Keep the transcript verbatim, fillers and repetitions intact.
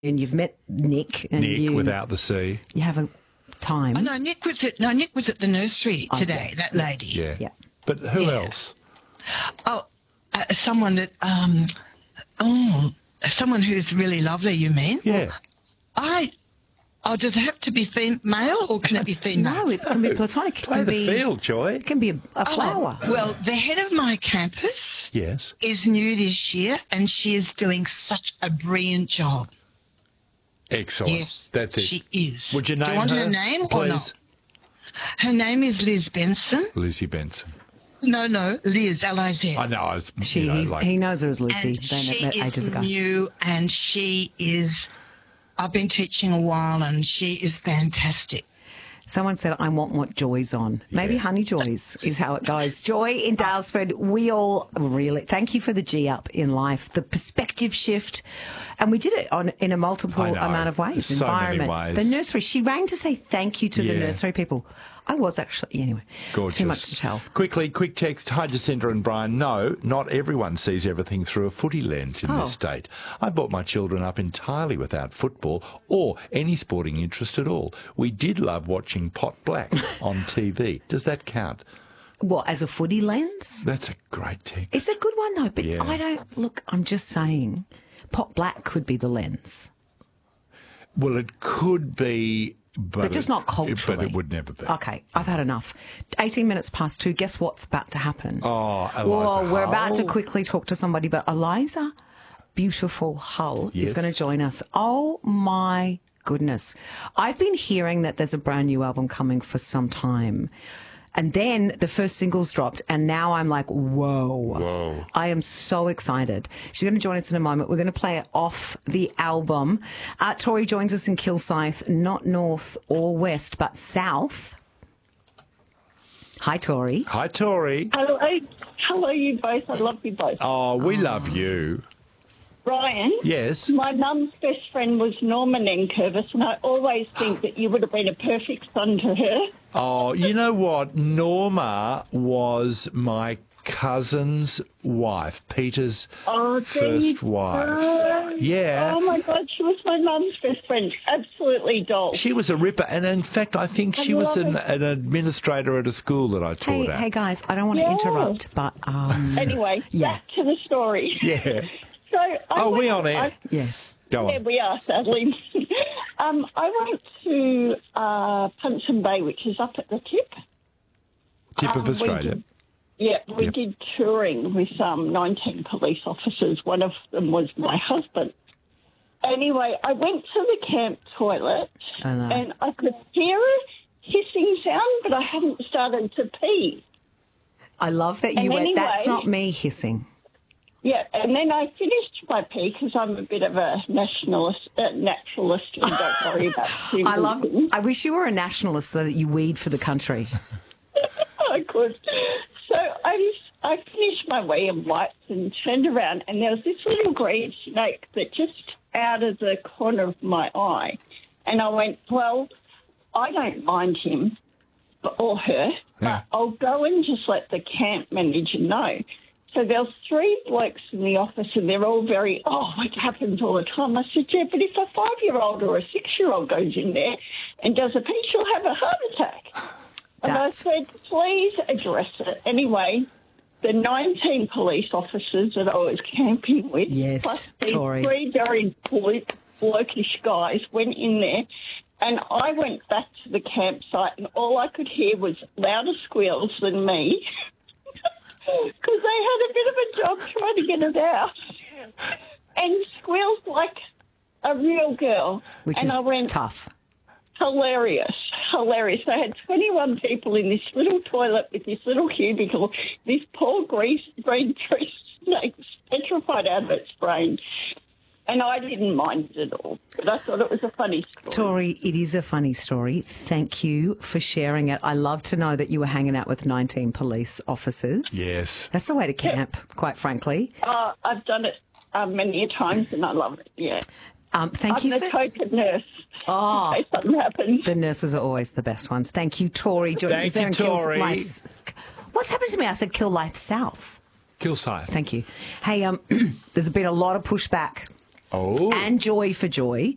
and you've met Nick. And Nick you, without the C. You have a time. Oh, no, Nick was at, no, Nick was at the nursery Oh, today, yeah. that lady. Yeah. Yeah. But who Yeah. else? Oh, uh, someone that, um, oh, someone who's really lovely, you mean? Yeah. I, oh, does it have to be female or can it be female? No, it can be platonic. It Play can the be, field, Joy. It can be a, a Oh, flower. well, the head of my campus Yes. is new this year and she is doing such a brilliant job. Excellent. Yes, That's it. she is. Would you name Do you want her, her name please? or not? Her name is Liz Benson. Lizzie Benson. No, no, Liz, L I Z. I know. I was, She, you know, he's, like, he knows her as Lucy. And They she met ages is ago. new and she is, I've been teaching a while and she is fantastic. Someone said, I want what Joy's on. Maybe Yeah. Honey Joy's is how it goes. Joy in Dalesford, we all really, thank you for the G up in life, the perspective shift. And we did it on in a multiple I know. amount of ways. So many Environment, ways. the nursery. She rang to say thank you to the Yeah. nursery people. I was actually, anyway, Gorgeous. too much to tell. Quickly, quick text. Hi, Jacinta and Brian. No, not everyone sees everything through a footy lens in Oh. this state. I brought my children up entirely without football or any sporting interest at all. We did love watching Pot Black on T V. Does that count? What, as a footy lens? That's a great text. It's a good one, though, but Yeah. I don't, look, I'm just saying, Pot Black could be the lens. Well, it could be, but, But just it- not culturally. But it would never be. Okay, I've had enough. eighteen minutes past two. Guess what's about to happen? Oh, Eliza Whoa, we're about to Hull. quickly talk to somebody, but Eliza, beautiful Hull, Yes. is going to join us. Oh my goodness. I've been hearing that there's a brand new album coming for some time. And then the first singles dropped, and now I'm like, whoa. Whoa. I am so excited. She's going to join us in a moment. We're going to play it off the album. Uh, Tori joins us in Kilsyth, not north or west, but south. Hi, Tori. Hi, Tori. Hello, hello, you both. I love you both. Oh, we love you. Brian, Yes. my mum's best friend was Norma Nankervis, and I always think that you would have been a perfect son to her. Oh, you know what? Norma was my cousin's wife, Peter's Oh, there you first wife. go. Yeah. Oh, my God, she was my mum's best friend. Absolutely doll. She was a ripper, and in fact, I think I she was love an, it. an administrator at a school that I taught Hey, at. hey, guys, I don't want to Yeah. interrupt, but um, Anyway, Yeah. back to the story. Yeah. So I Oh, we went- on air? I- yes. Go Yeah, on. we are, sadly. um, I went to uh, Punson Bay, which is up at the tip. Tip Um, of we Australia. did- Yeah, we Yep. did touring with um, nineteen police officers. One of them was my husband. Anyway, I went to the camp toilet I know. and I could hear a hissing sound, but I hadn't started to pee. I love that you And went, that's anyway- not me hissing. Yeah, and then I finished my pee because I'm a bit of a nationalist, uh, naturalist, and don't worry about stupid I love, things. I wish you were a nationalist so that you weed for the country. I could. So I just, I finished my wee and wipes and turned around, and there was this little green snake that just out of the corner of my eye. And I went, well, I don't mind him but- or her, Yeah. but I'll go and just let the camp manager know. So there was three blokes in the office, and they're all very, oh, it happens all the time. I said, yeah, but if a five-year-old or a six-year-old goes in there and does a pee, she'll have a heart attack. And I That's- said, please address it. Anyway, the nineteen police officers that I was camping with, Yes, plus these Tori. three very blo- blokish guys, went in there, and I went back to the campsite, and all I could hear was louder squeals than me, because they had a bit of a job trying to get it out, and squeals like a real girl. Which and is I went, tough. hilarious, hilarious. They had twenty-one people in this little toilet with this little cubicle. This poor grease, green tree snake was petrified out of its brain. And I didn't mind it at all, but I thought it was a funny story. Tori, it is a funny story. Thank you for sharing it. I love to know that you were hanging out with nineteen police officers. Yes. That's the way to camp, quite frankly. Uh, I've done it uh, many a times, and I love it, yeah. Um, thank I'm you the for... token nurse Oh. in case something happens. The nurses are always the best ones. Thank you, Tori. Jo- Thank is there you, in Kills- Tori. Lights- What's happened to me? I said Kilsyth South. Kilsyth. Thank you. Hey, um, there's been a lot of pushback Oh. and joy for Joy